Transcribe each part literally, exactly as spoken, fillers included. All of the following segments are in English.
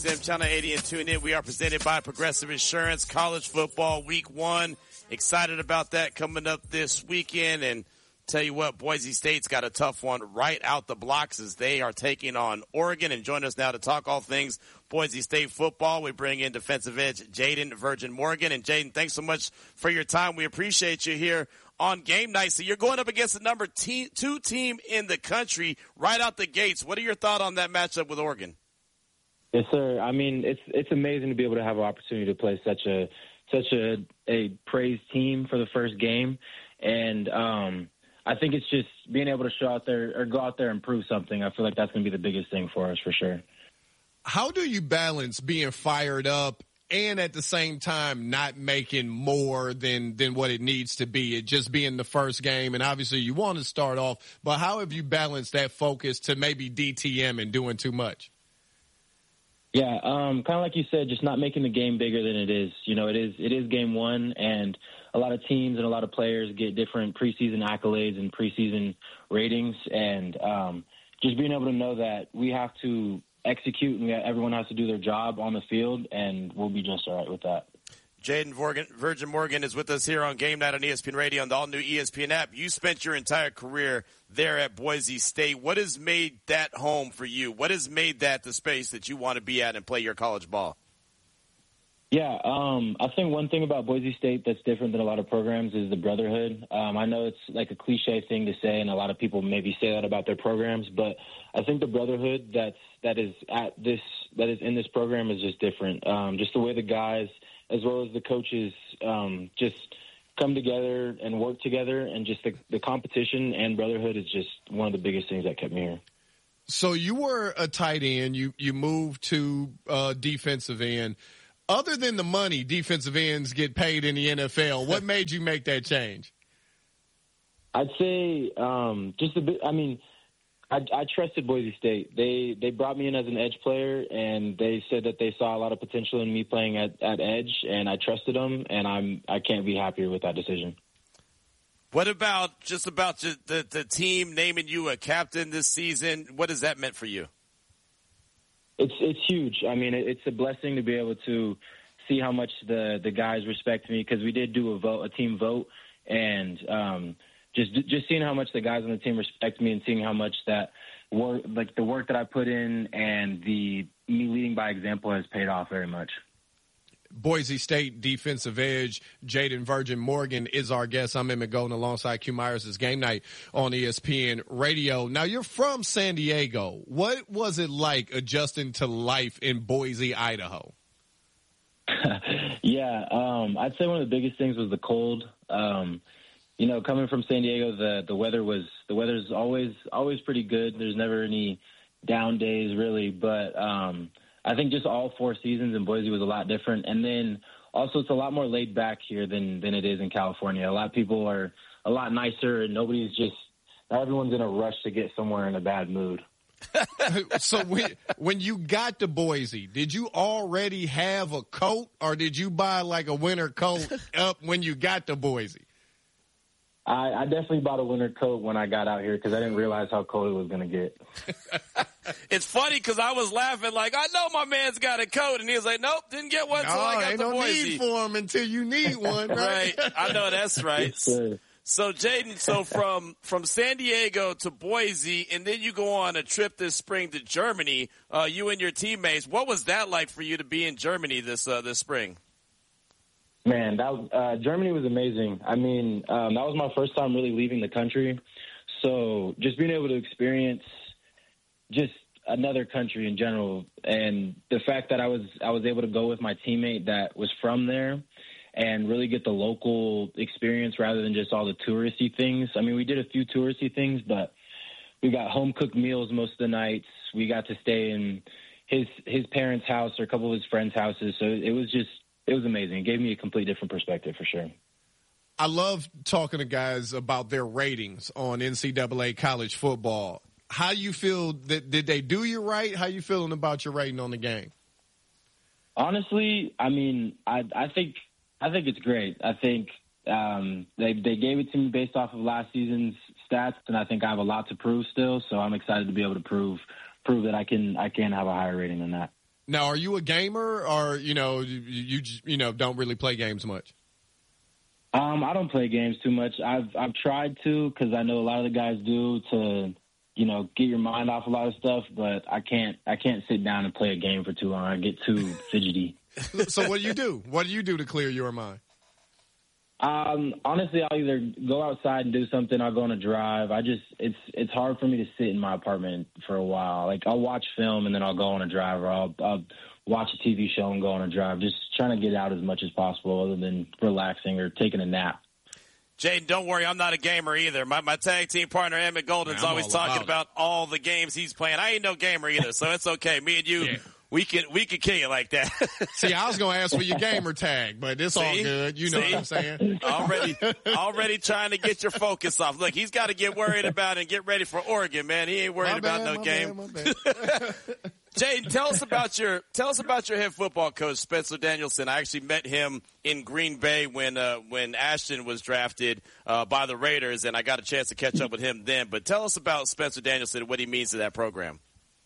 Channel eighty and tune in. We are presented by Progressive Insurance. College football week one. Excited about that coming up this weekend. And tell you what, Boise State's got a tough one right out the blocks as they are taking on Oregon. And join us now to talk all things Boise State football. We bring in defensive edge Jayden Virgin Morgan. And Jayden, thanks so much for your time. We appreciate you here on game night. So you're going up against the number te- two team in the country right out the gates. What are your thoughts on that matchup with Oregon? Yes, sir. I mean, it's it's amazing to be able to have an opportunity to play such a such a a praised team for the first game, and um, I think it's just being able to show out there or go out there and prove something. I feel like that's going to be the biggest thing for us for sure. How do you balance being fired up and at the same time not making more than than what it needs to be? It just being the first game, and obviously you want to start off, but how have you balanced that focus to maybe D T M and doing too much? Yeah, um, kind of like you said, just not making the game bigger than it is. You know, it is it is game one, and a lot of teams and a lot of players get different preseason accolades and preseason ratings, and um, just being able to know that we have to execute and that everyone has to do their job on the field, and we'll be just all right with that. Jayden Virgin Morgan is with us here on Game Night on E S P N Radio and the all-new E S P N app. You spent your entire career there at Boise State. What has made that home for you? What has made that the space that you want to be at and play your college ball? Yeah, um, I think one thing about Boise State that's different than a lot of programs is the brotherhood. Um, I know it's like a cliche thing to say, and a lot of people maybe say that about their programs, but I think the brotherhood that's that is at this that is in this program is just different. Um, just the way the guys, as well as the coaches, um, just come together and work together, and just the, the competition and brotherhood is just one of the biggest things that kept me here. So you were a tight end. You you moved to uh, defensive end. Other than the money defensive ends get paid in the N F L, what made you make that change? I'd say um, just a bit. I mean, I, I trusted Boise State. They they brought me in as an edge player, and they said that they saw a lot of potential in me playing at, at edge, and I trusted them, and I'm I can't be happier with that decision. What about just about just the, the team naming you a captain this season? What has that meant for you? It's it's huge. I mean, it's a blessing to be able to see how much the, the guys respect me, because we did do a vote, a team vote, and um, just just seeing how much the guys on the team respect me and seeing how much that work, like the work that I put in and the me leading by example has paid off very much. Boise State defensive edge Jayden Virgin Morgan is our guest. I'm Emmett Golden alongside Q Myers. It's Game Night on E S P N Radio. Now, you're from San Diego. What was it like adjusting to life in Boise, Idaho? yeah, um, I'd say one of the biggest things was the cold. Um, you know, coming from San Diego, the the weather was the weather's always always pretty good. There's never any down days really, but um, I think just all four seasons in Boise was a lot different. And then also it's a lot more laid back here than, than it is in California. A lot of people are a lot nicer, and nobody's just – everyone's in a rush to get somewhere in a bad mood. So when, when you got to Boise, did you already have a coat, or did you buy like a winter coat up when you got to Boise? I, I definitely bought a winter coat when I got out here because I didn't realize how cold it was going to get. It's funny because I was laughing like, I know my man's got a coat. And he was like, nope, didn't get one until no, I got ain't to no Boise. Need for him until you need one, right? Right. I know that's right. Yes, so, Jayden, so from, from San Diego to Boise, and then you go on a trip this spring to Germany, uh, you and your teammates. What was that like for you to be in Germany this uh, this spring? Man, that was, uh, Germany was amazing. I mean, um, that was my first time really leaving the country. So just being able to experience just another country in general, and the fact that I was I was able to go with my teammate that was from there and really get the local experience rather than just all the touristy things. I mean, we did a few touristy things, but we got home-cooked meals most of the nights. We got to stay in his his parents' house or a couple of his friends' houses. So it was just It was amazing. It gave me a complete different perspective for sure. I love talking to guys about their ratings on N C double A college football. How you feel that did they do you right? How you feeling about your rating on the game? Honestly, I mean, I I think I think it's great. I think um, they they gave it to me based off of last season's stats, and I think I have a lot to prove still. So I'm excited to be able to prove prove that I can I can have a higher rating than that. Now, are you a gamer, or you know you you, you know don't really play games much? Um, I don't play games too much. I've I've tried to because I know a lot of the guys do to, you know, get your mind off a lot of stuff. But I can't I can't sit down and play a game for too long. I get too fidgety. So what do you do? What do you do to clear your mind? Um, honestly, I'll either go outside and do something. I'll go on a drive. I just it's it's hard for me to sit in my apartment for a while. Like I'll watch film and then I'll go on a drive, or I'll, I'll watch a T V show and go on a drive. Just trying to get out as much as possible, other than relaxing or taking a nap. Jaden, don't worry, I'm not a gamer either. My my tag team partner Emmett Golden's Man, always all talking about, about all the games he's playing. I ain't no gamer either, so it's okay. Me and you. Yeah. We can we can kill you like that. See, I was going to ask for your gamer tag, but it's See? all good. You know See? what I'm saying? Already, already trying to get your focus off. Look, he's got to get worried about and get ready for Oregon, man. He ain't worried My about bad, no my game. bad, my bad. Jaden, tell us about your tell us about your head football coach, Spencer Danielson. I actually met him in Green Bay when uh, when Ashton was drafted uh, by the Raiders, and I got a chance to catch up with him then. But tell us about Spencer Danielson and what he means to that program.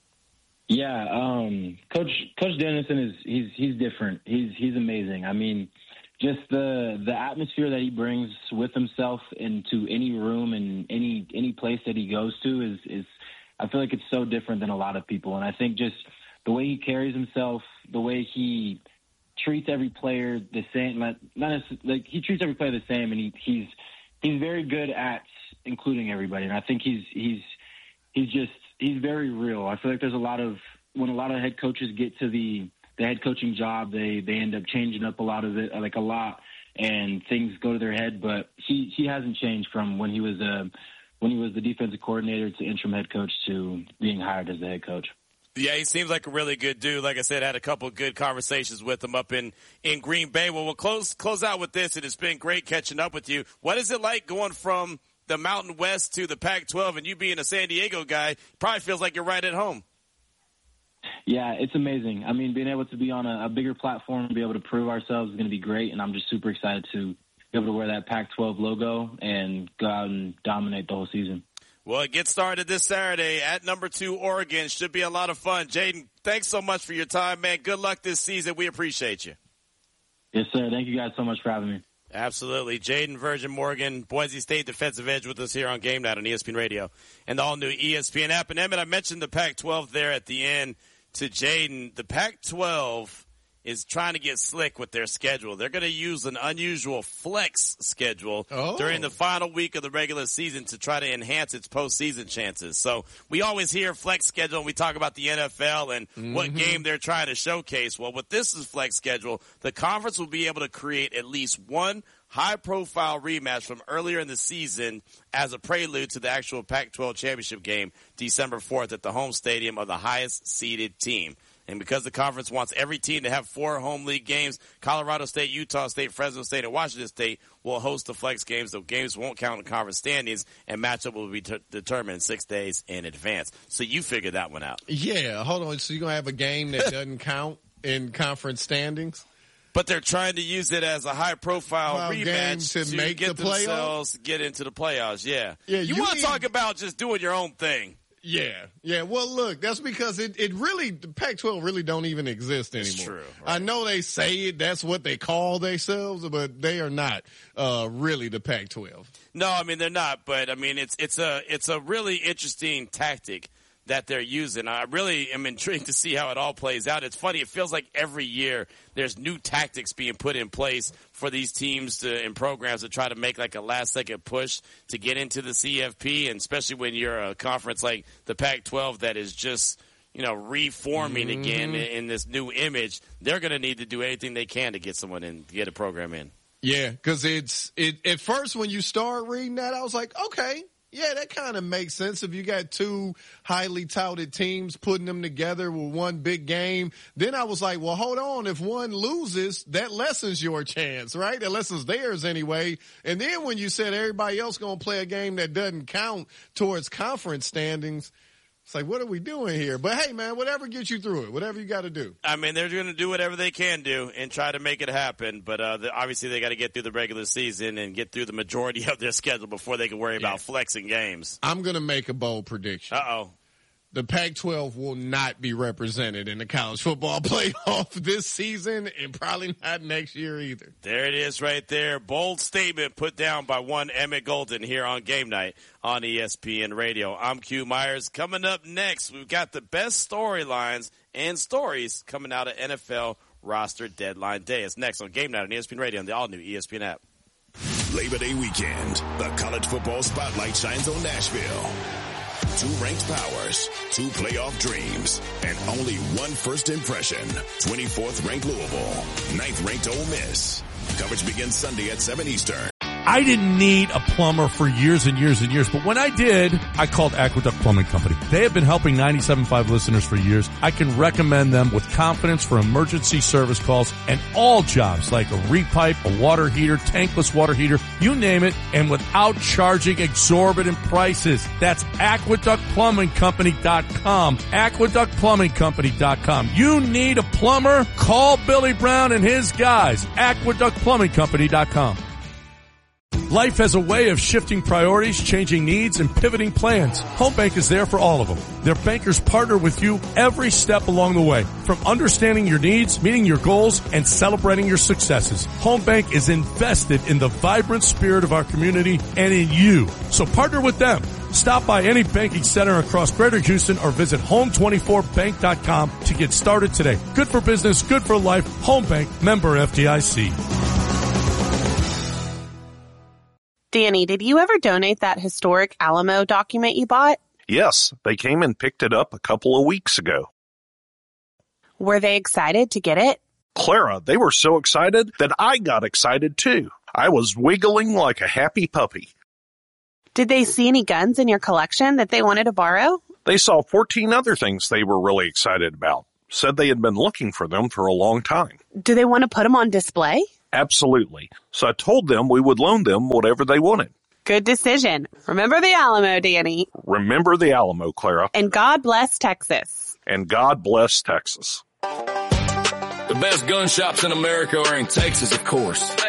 Yeah, um, Coach Coach Dennison is he's he's different. He's he's amazing. I mean, just the the atmosphere that he brings with himself into any room and any any place that he goes to is is I feel like it's so different than a lot of people. And I think just the way he carries himself, the way he treats every player the same, not necessarily, like he treats every player the same, and he he's he's very good at including everybody. And I think he's he's he's just he's very real. I feel like there's a lot of when a lot of head coaches get to the, the head coaching job, they, they end up changing up a lot of it, like a lot, and things go to their head. But he, he hasn't changed from when he was a, when he was the defensive coordinator to interim head coach to being hired as the head coach. Yeah, he seems like a really good dude. Like I said, I had a couple of good conversations with him up in, in Green Bay. Well, we'll close close out with this. It has been great catching up with you. What is it like going from the Mountain West to the Pac twelve, and you being a San Diego guy? Probably feels like you're right at home. Yeah, it's amazing. I mean, being able to be on a, a bigger platform and be able to prove ourselves is going to be great, and I'm just super excited to be able to wear that Pac twelve logo and go out and dominate the whole season. Well, it gets started this Saturday at number two Oregon. Should be a lot of fun. Jaden, thanks so much for your time, man. Good luck this season. We appreciate you. Yes, sir. Thank you guys so much for having me. Absolutely. Jaden Virgin Morgan, Boise State defensive edge, with us here on Game Night on E S P N Radio and the all-new E S P N app. And, Emmett, I mentioned the Pac twelve there at the end to Jaden. The Pac twelve is trying to get slick with their schedule. They're going to use an unusual flex schedule oh. during the final week of the regular season to try to enhance its postseason chances. So we always hear flex schedule and we talk about the N F L and mm-hmm. what game they're trying to showcase. Well, with this is flex schedule, the conference will be able to create at least one high-profile rematch from earlier in the season as a prelude to the actual Pac twelve championship game December fourth at the home stadium of the highest-seeded team. And because the conference wants every team to have four home league games, Colorado State, Utah State, Fresno State, and Washington State will host the flex games. The games won't count in conference standings, and matchup will be t- determined six days in advance. So you figured that one out. Yeah, hold on. So you're going to have a game that doesn't count in conference standings? But they're trying to use it as a high-profile well, rematch to, to make get the themselves get into the playoffs. Yeah, yeah. You, you want to need... talk about just doing your own thing? Yeah, yeah. Well, look, that's because it, it really, the Pac twelve really don't even exist anymore. It's true. Right. I know they say it, that's what they call themselves, but they are not uh, really the Pac twelve. No, I mean, they're not, but I mean, it's, it's a, it's a really interesting tactic that they're using. I really am intrigued to see how it all plays out. It's funny. It feels like every year there's new tactics being put in place for these teams to, and programs to try to make like a last second push to get into the C F P. And especially when you're a conference like the Pac twelve that is just, you know, reforming mm-hmm. again in, in this new image, they're going to need to do anything they can to get someone in, to get a program in. Yeah. Cause it's, it, at first when you start reading that, I was like, okay, yeah, that kind of makes sense. If you got two highly touted teams putting them together with one big game, then I was like, well, hold on. If one loses, that lessens your chance, right? That lessens theirs anyway. And then when you said everybody else going to play a game that doesn't count towards conference standings, it's like, what are we doing here? But, hey, man, whatever gets you through it, whatever you got to do. I mean, they're going to do whatever they can do and try to make it happen. But uh, the, obviously they got to get through the regular season and get through the majority of their schedule before they can worry yeah. about flexing games. I'm going to make a bold prediction. Uh-oh. the Pac twelve will not be represented in the college football playoff this season and probably not next year either. There it is right there. Bold statement put down by one Emmett Golden here on Game Night on E S P N Radio. I'm Q Myers. Coming up next, we've got the best storylines and stories coming out of N F L roster deadline day. It's next on Game Night on E S P N Radio on the all-new E S P N app. Labor Day weekend, the college football spotlight shines on Nashville. Two ranked powers, two playoff dreams, and only one first impression. twenty-fourth ranked Louisville, ninth ranked Ole Miss. Coverage begins Sunday at seven Eastern. I didn't need a plumber for years and years and years, but when I did, I called Aqueduct Plumbing Company. They have been helping ninety-seven point five listeners for years. I can recommend them with confidence for emergency service calls and all jobs like a repipe, a water heater, tankless water heater, you name it, and without charging exorbitant prices. That's aqueduct plumbing company dot com. aqueduct plumbing company dot com. You need a plumber? Call Billy Brown and his guys. aqueduct plumbing company dot com. Life has a way of shifting priorities, changing needs, and pivoting plans. Home Bank is there for all of them. Their bankers partner with you every step along the way, from understanding your needs, meeting your goals, and celebrating your successes. Home Bank is invested in the vibrant spirit of our community and in you. So partner with them. Stop by any banking center across Greater Houston or visit home twenty-four bank dot com to get started today. Good for business, good for life. Home Bank, member F D I C. Danny, did you ever donate that historic Alamo document you bought? Yes, they came and picked it up a couple of weeks ago. Were they excited to get it? Clara, they were so excited that I got excited too. I was wiggling like a happy puppy. Did they see any guns in your collection that they wanted to borrow? They saw fourteen other things they were really excited about. Said they had been looking for them for a long time. Do they want to put them on display? Absolutely. So I told them we would loan them whatever they wanted. Good decision. Remember the Alamo, Danny. Remember the Alamo, Clara. And God bless Texas. And God bless Texas. The best gun shops in America are in Texas, of course.